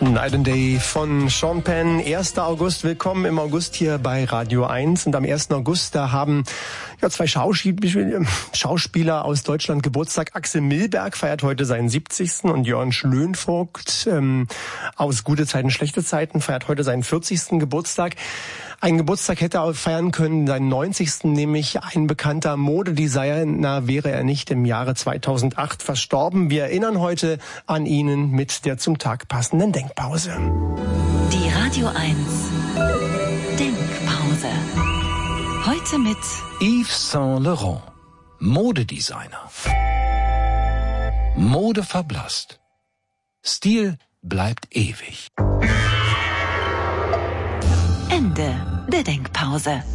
Night and Day von Sean Penn. 1. August, willkommen im August hier bei Radio 1. Und am 1. August, da haben zwei Schauspieler aus Deutschland Geburtstag. Axel Milberg feiert heute seinen 70. und Jörn Schlönvogt aus Gute Zeiten, Schlechte Zeiten feiert heute seinen 40. Geburtstag. Einen Geburtstag hätte er auch feiern können, seinen 90. nämlich ein bekannter Modedesigner, wäre er nicht im Jahre 2008 verstorben. Wir erinnern heute an ihn mit der zum Tag passenden Denkpause. Die Radio 1 Denkpause. Heute mit Yves Saint Laurent, Modedesigner. Mode verblasst. Stil bleibt ewig. Ende der Denkpause.